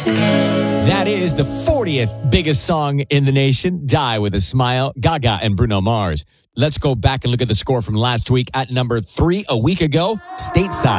That is the 40th biggest song in the nation. Die with a Smile, Gaga and Bruno Mars. Let's go back and look at the score from last week at number 3 a week ago, Stateside.